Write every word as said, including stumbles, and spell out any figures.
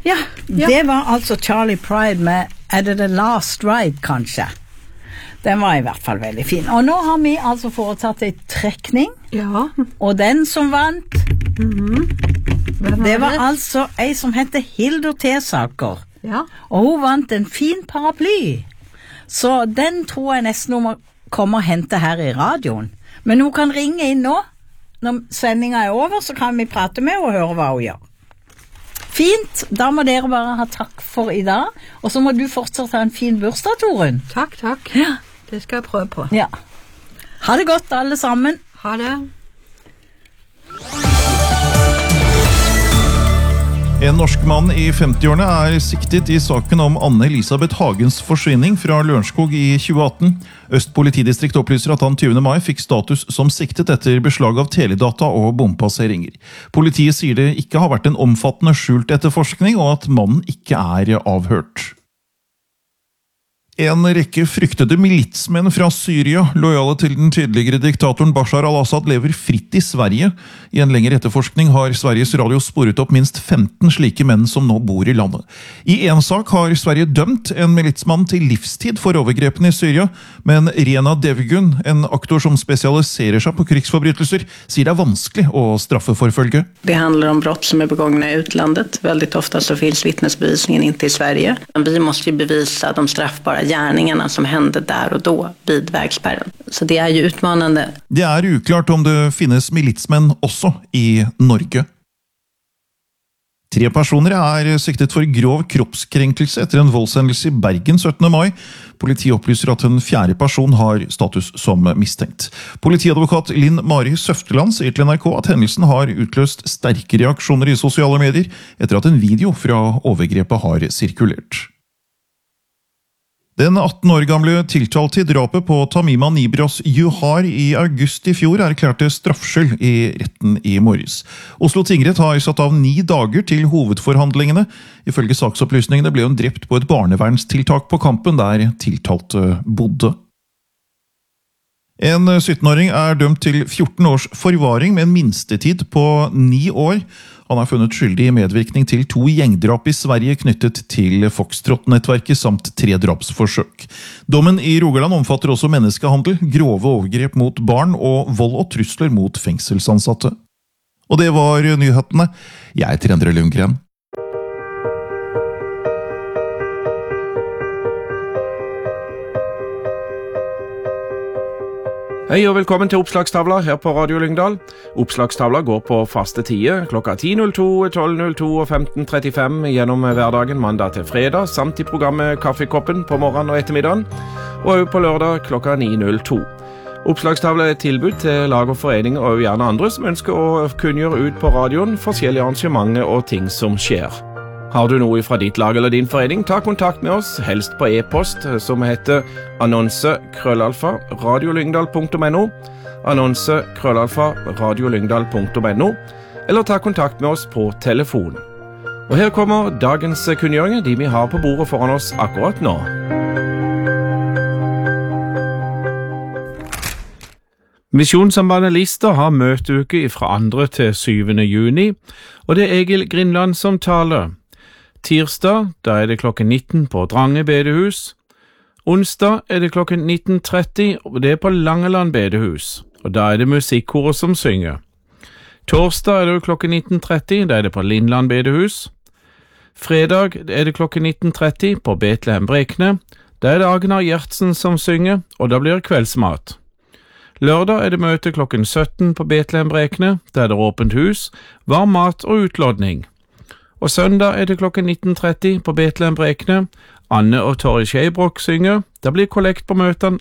Ja, ja, det var altså Charlie Pride med Er det The Last Ride, kanskje? Den var i hvert fall veldig fin. Og nå har vi altså foretatt en trekning. Ja. Og den som vant, mm-hmm. var det var det? altså en som heter Hildur Tesaker. Ja. Og hun vant en fin paraply. Så den tror jeg nesten hun må komme og hente her i radioen. Men hun kan ringe inn nå. Når sendingen er over, så kan vi prate med henne og høre hva hun gjør. Fint, da må dere bare ha takk for i dag. Og så må du fortsatt ha en fin bursdag, Torunn. Takk, takk. Ja. Det skal jeg prøve på. Ja. Ha det godt, alle sammen. Ha det. En norsk mann i femtiårene er siktet i saken om Anne-Elisabeth Hagens forsvinning fra Lørenskog i tjue atten. Øst politidistrikt opplyser at han tyvende mai fikk status som siktet etter beslag av teledata og bompasseringer. Politiet sier det ikke har vært en omfattende skjult etterforskning, og at mannen ikke er avhørt. En rekke fryktede militsmenn fra Syria, lojale til den tidligere diktatoren Bashar al-Assad, lever fritt i Sverige. I en lengre etterforskning har Sveriges Radio sporet opp minst femten slike menn som nå bor i landet. I en sak har Sverige dømt en militsmann til livstid for overgrepene i Syria, men Rena Devgun, en aktor som spesialiserer seg på krigsforbrytelser, sier det er vanskelig å straffeforfølge. Det handler om brott som er begångna i utlandet. Veldig ofte så finns vittnesbevisningen inte i Sverige. Vi måste ju bevisa de straffbara gärningarna som hände där och då vid vägspärren. Så det är ju utmanande. Det er uklart om det finnes militsmenn også i Norge. Tre personer er siktet for grov kroppskrenkelse etter en voldshendelse i Bergen syttende mai. Politiet opplyser at en fjerde person har status som mistenkt. Politiadvokat Linn Mari Søfteland sier til N R K at hendelsen har utløst sterke reaksjoner i sosiale medier etter at en video fra overgrepet har sirkulert. Den atten år gamle tiltalte i drapet på Tamima Nibras Juhar i august i fjor erklærte straffskyld i retten i morges. Oslo tingrett har satt av ni dager til hovedforhandlingene. Ifølge saksopplysningene ble hun drept på et barnevernstiltak på Kampen der tiltalte bodde. En syttenåring er dømt til fjorten års forvaring med en minstetid på ni år. Han er funnet skyldig i medvirkning til to gjengdrap i Sverige knyttet til Foxtrot-nettverket samt tre drapsforsøk. Dommen i Rogaland omfatter også menneskehandel, grove overgrep mot barn og vold og trusler mot fengselsansatte. Og det var nyhetene. Jeg heter Endre Lundgren. Hei og velkommen til Oppslagstavla her på Radio Lyngdal. Oppslagstavla går på faste tider, klokka ti null to, tolv null to og femten trettifem gjennom hverdagen mandag til fredag, samt i programmet Kaffekoppen på morgenen og ettermiddagen, og også på lørdag klokka ni null to. Oppslagstavla er tilbud til lag og foreninger og gjerne andre som ønsker å kunngjøre ut på radioen forskjellige arrangementer og ting som skjer. Har du noe fra ditt lag eller din forening, ta kontakt med oss, helst på e-post, som heter annonse krøllalfa radiolyngdal punktum no, annonse krøllalfa radiolyngdal punktum no, eller ta kontakt med oss på telefon. Og her kommer dagens kunngjøringer, de vi har på bordet foran oss akkurat nå. Misjonssambandet Lister har møteuke fra andre til syvende juni, og det er Egil Grindland som taler. Tirsdag, da er det klokken nitten på Drange bedehus. Onsdag er det klokken nitten tretti, og det er på Langeland bedehus, og da er det musikkoret som synger. Torsdag er det klokken nitten tretti, da er det på Lindland bedehus. Fredag er det klokken nitten tretti på Betlehem Brekne, da er det Agnar Gjertsen som synger, og da blir det kveldsmat. Lørdag er det møte klokken sytten på Betlehem Brekne, da er det åpent hus, varm mat og utlodning. Og søndag er det klokken nitten tretti på Betlehem Brekne. Anne og Torri Skjeibrok synger. Det blir kollekt på møtene